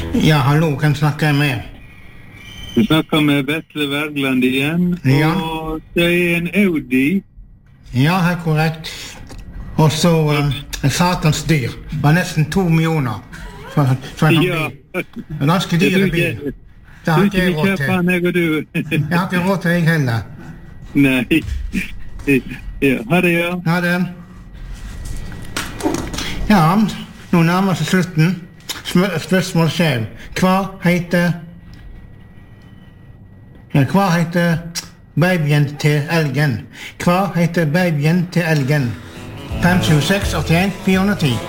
Ja, hallo, hvem snakker jeg med? Du snakker med Vetle Wergeland igjen, Ja. og det en Audi. Ja, helt korrekt. Og så en satans dyr. Var nesten 2 millioner. For en sånn bil. En ganske dyr bil. Det har ikke jeg råd til. Jeg og du. Jeg har ikke råd til deg heller. Nei. Ja, ha det, ja. Ha det. Ja, nå nærmer seg slutten. Spørsmål skjev. Hva heter babyen til elgen? Hva heter babyen til elgen? 5, 7, 6, 81, 410.